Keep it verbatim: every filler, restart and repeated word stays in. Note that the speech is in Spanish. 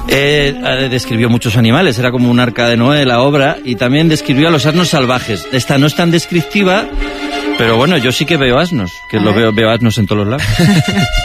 Eh, describió muchos animales, era como un arca de Noé la obra, y también describió a los asnos salvajes. Esta no es tan descriptiva, pero bueno, yo sí que veo asnos, que lo veo, veo asnos en todos los lados.